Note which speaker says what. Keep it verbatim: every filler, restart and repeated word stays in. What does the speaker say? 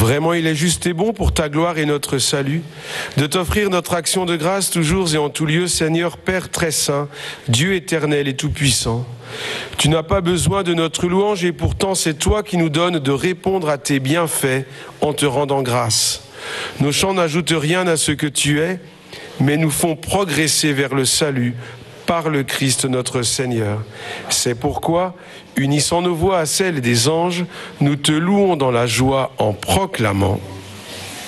Speaker 1: Vraiment, il est juste et bon pour ta gloire et notre salut, de t'offrir notre action de grâce toujours et en tout lieu, Seigneur, Père très saint, Dieu éternel et tout-puissant. Tu n'as pas besoin de notre louange et pourtant c'est toi qui nous donnes de répondre à tes bienfaits en te rendant grâce. Nos chants n'ajoutent rien à ce que tu es, mais nous font progresser vers le salut par le Christ notre Seigneur. C'est pourquoi, unissant nos voix à celles des anges, nous te louons dans la joie en proclamant